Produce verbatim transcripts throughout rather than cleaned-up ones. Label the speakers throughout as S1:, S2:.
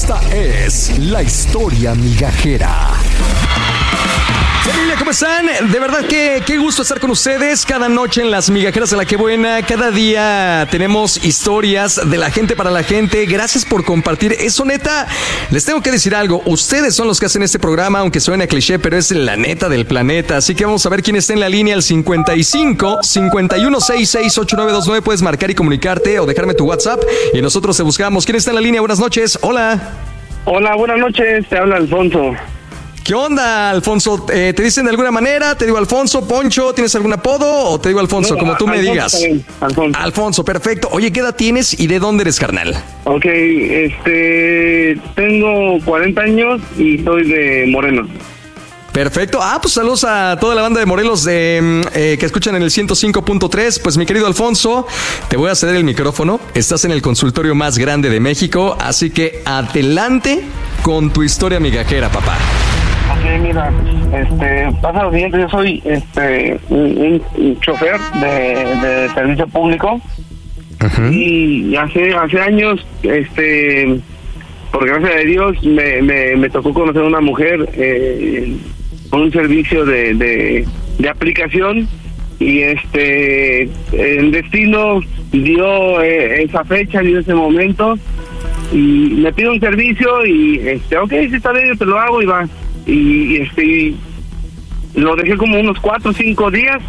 S1: Esta es la historia migajera. Familia, ¿cómo están? De verdad que qué gusto estar con ustedes cada noche en las migajeras de la que buena. Cada día tenemos historias de la gente para la gente. Gracias por compartir. Eso, neta, les tengo que decir algo. Ustedes son los que hacen este programa, aunque suene a cliché, pero es la neta del planeta. Así que vamos a ver quién está en la línea. Al cincuenta y cinco, cincuenta y uno, sesenta y seis, ochenta y nueve veintinueve. Puedes marcar y comunicarte o dejarme tu WhatsApp y nosotros te buscamos. ¿Quién está en la línea? Buenas noches. Hola.
S2: Hola, buenas noches. Te habla Alfonso.
S1: ¿Qué onda, Alfonso? Eh, ¿Te dicen de alguna manera? ¿Te digo Alfonso, Poncho? ¿Tienes algún apodo? ¿O te digo Alfonso, no, como tú Alfonso me digas?
S2: Alfonso.
S1: Alfonso, perfecto. Oye, ¿qué edad tienes y de dónde eres, carnal?
S2: Ok, este... Tengo cuarenta años y soy de Morelos.
S1: Perfecto. Ah, pues saludos a toda la banda de Morelos de, eh, que escuchan en el ciento cinco punto tres. Pues mi querido Alfonso, te voy a ceder el micrófono. Estás en el consultorio más grande de México, así que adelante con tu historia migajera, papá.
S2: Ok, mira, este, pasa lo siguiente, yo soy este un, un chofer de, de servicio público. Uh-huh. Y hace hace años, este, por gracia de Dios, me, me, me tocó conocer a una mujer eh, con un servicio de, de, de aplicación y este el destino dio eh, esa fecha, dio ese momento y me pide un servicio y este, ok, si está bien, yo te lo hago y va. Y este lo dejé como unos cuatro o cinco días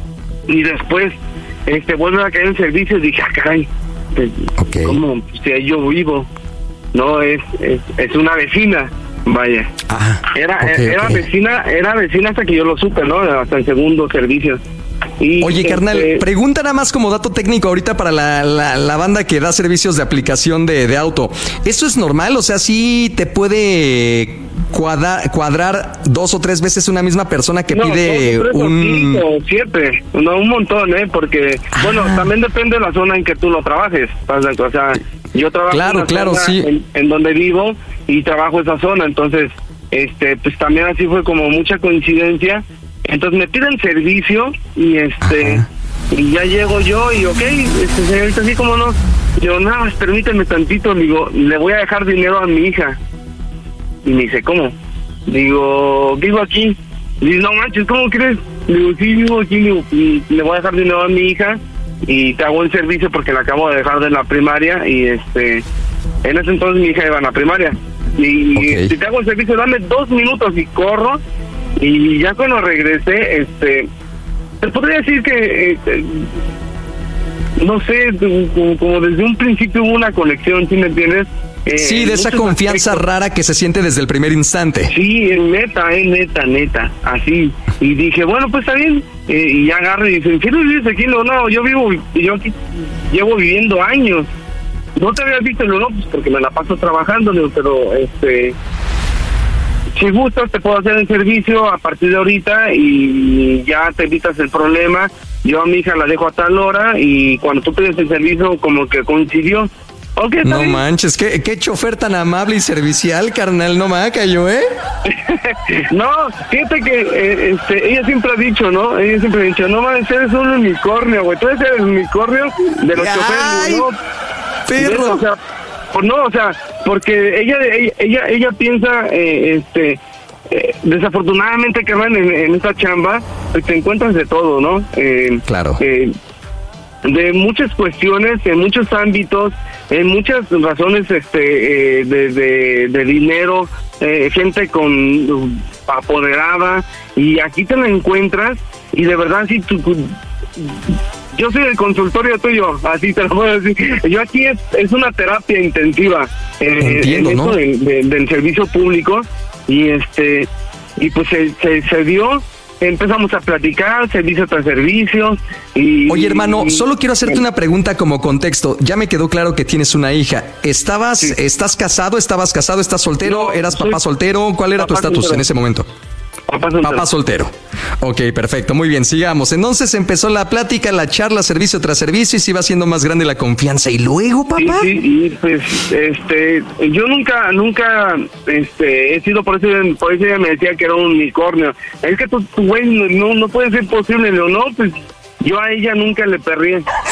S2: y después este vuelve a caer en servicio y dije, ah, caray, okay. ¿Cómo? Si ahí yo vivo, no, es, es es una vecina, vaya. Ah, era okay, era okay. vecina, era vecina hasta que yo lo supe, ¿no? Hasta el segundo servicio. Y
S1: Oye, carnal, este... pregunta nada más como dato técnico ahorita para la, la, la banda que da servicios de aplicación de, de auto. ¿Eso es normal? O sea, ¿sí te puede cuadrar, cuadrar dos o tres veces una misma persona que no, pide dos, tres, un...
S2: cinco, siete, no, un montón, ¿eh? Porque, ah. bueno, también depende de la zona en que tú lo trabajes. O sea, yo trabajo
S1: claro, en
S2: claro,
S1: zona sí.
S2: en, en donde vivo y trabajo esa zona, entonces, este, pues también así fue como mucha coincidencia. Entonces me piden servicio y este Ajá. y ya llego yo y ok, este señorita, así como no, yo nada más permíteme tantito, digo, le voy a dejar dinero a mi hija. Y me dice, ¿cómo? Digo, vivo aquí. Dice, no manches, ¿cómo crees? Digo, sí, vivo aquí, digo, y le voy a dejar dinero a mi hija y te hago el servicio porque la acabo de dejar de la primaria y este en ese entonces mi hija iba a la primaria. Y okay. si te hago el servicio, dame dos minutos y corro. Y ya cuando regresé, este, te podría decir que, eh, no sé, como, como desde un principio hubo una conexión, ¿sí me entiendes?
S1: Eh, sí, de esa confianza aspectos. rara que se siente desde el primer instante.
S2: Sí, neta, eh, neta, neta, así. Y dije, bueno, pues está bien. Eh, y ya agarro y dicen, ¿qué no vives aquí? No, no, yo vivo, yo aquí llevo viviendo años. No te habías visto, no, no, pues porque me la paso trabajando, pero este... si gustas te puedo hacer el servicio a partir de ahorita y ya te evitas el problema. Yo a mi hija la dejo a tal hora y cuando tú pides el servicio como que coincidió. Okay,
S1: no bien. manches, ¿qué, qué chofer tan amable y servicial, carnal, no me cayó, ¿eh?
S2: No, fíjate que eh, este, ella siempre ha dicho, ¿no? Ella siempre ha dicho, no manches, eres un unicornio, güey, tú eres el unicornio de los choferes, ¿no?
S1: Perro.
S2: O sea, pues no, o sea, porque ella ella ella, ella piensa, eh, este, eh, desafortunadamente, carnal, en, en esta chamba, pues te encuentras de todo, ¿no? Eh,
S1: claro.
S2: Eh, de muchas cuestiones, en muchos ámbitos, en muchas razones, este, eh, de, de, de dinero, eh, gente con uh, apoderada, y aquí te la encuentras, y de verdad, sí, tú... Yo soy el consultorio tuyo, así te lo puedo decir. Yo aquí es, es una terapia intensiva eh,
S1: Entiendo,
S2: en
S1: ¿no?
S2: esto de, de, del servicio público y este y pues se, se, se dio, empezamos a platicar, servicio tras servicio. Y,
S1: Oye, hermano,
S2: y,
S1: solo quiero hacerte una pregunta como contexto. Ya me quedó claro que tienes una hija. ¿Estabas, sí. ¿Estás casado? ¿Estabas casado? ¿Estás soltero? No, ¿Eras papá soltero? ¿Cuál era tu estatus en ese momento?
S2: Papá soltero.
S1: Papá soltero. Ok, perfecto, muy bien, sigamos. Entonces empezó la plática, la charla, servicio tras servicio, y se iba haciendo más grande la confianza. ¿Y luego, papá?
S2: Sí, sí, y pues, este, yo nunca, nunca, este, he sido, por eso, por eso ella me decía que era un unicornio. Es que tú, tú güey, no, no puede ser posible. No, no, pues, yo a ella nunca le perrí.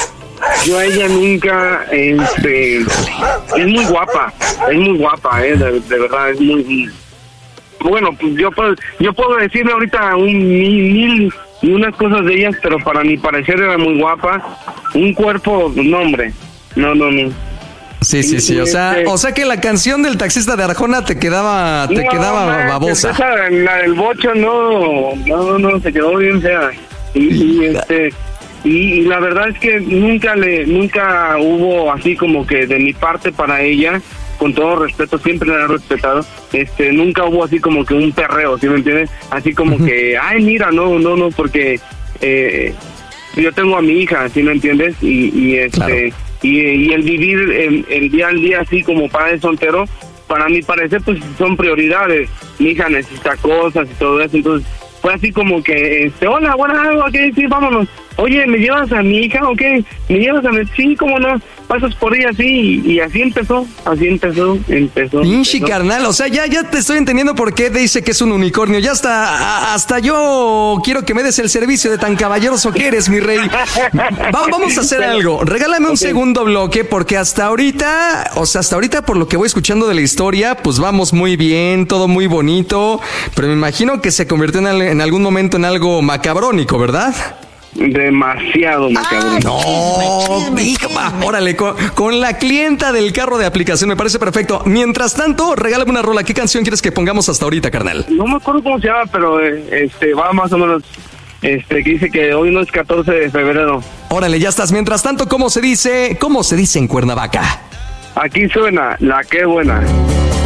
S2: yo a ella nunca, este, es muy guapa, es muy guapa, eh, de, de verdad, es muy, bueno, pues yo puedo, yo puedo decirle ahorita un mil, mil y unas cosas de ellas, pero para mi parecer era muy guapa, un cuerpo, no hombre, no, no, no.
S1: Sí, sí, sí, o sea, o sea que la canción del taxista de Arjona te quedaba, te no, quedaba man, babosa.
S2: Esa, la del bocho no, no, no, se quedó bien fea. Y, y este, y, y la verdad es que nunca le, nunca hubo así como que de mi parte para ella, con todo respeto, siempre la he respetado, este, nunca hubo así como que un perreo, ¿sí me entiendes? Así como uh-huh. que, ay, mira, no, no, no, porque eh, yo tengo a mi hija, ¿sí me entiendes? Y, y este... Claro. Y, y el vivir el, el día al día así como padre soltero, para mi parecer pues son prioridades. Mi hija necesita cosas y todo eso, entonces fue así como que, este, hola, bueno, ok, sí, vámonos. Oye, ¿me llevas a mi hija? Ok, ¿me llevas a mi? Sí, cómo no, pasas por ella, sí, y, y así empezó, así empezó, empezó.
S1: Pinche carnal, o sea, ya, ya te estoy entendiendo por qué te dice que es un unicornio, ya hasta, hasta yo quiero que me des el servicio de tan caballeroso que eres, mi rey. Va, vamos a hacer algo, regálame un okay. segundo bloque, porque hasta ahorita, o sea, hasta ahorita por lo que voy escuchando de la historia, pues vamos muy bien, todo muy bonito, pero me imagino que se convirtió en, al, en algún momento en algo macabrónico, ¿verdad?
S2: Demasiado macabro.
S1: No, hija, órale, con, con la clienta del carro de aplicación, me parece perfecto. Mientras tanto, regálame una rola. ¿Qué canción quieres que pongamos hasta ahorita, carnal?
S2: No me acuerdo cómo se llama, pero este va más o menos, este que dice que hoy no es catorce de febrero.
S1: Órale, ya estás. Mientras tanto, ¿cómo se dice? ¿Cómo se dice en Cuernavaca?
S2: Aquí suena La Qué Buena.